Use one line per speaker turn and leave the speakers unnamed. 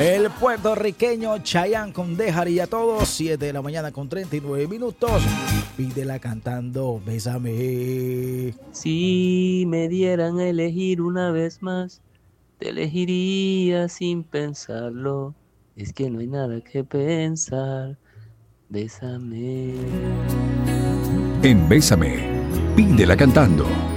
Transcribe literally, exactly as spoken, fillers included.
El puertorriqueño Chayanne con Déjale y a todos, siete de la mañana con treinta y nueve minutos. Pídela cantando Bésame.
Si me dieran a elegir una vez más, te elegiría sin pensarlo. Es que no hay nada que pensar. Bésame.
En Bésame, pídela cantando.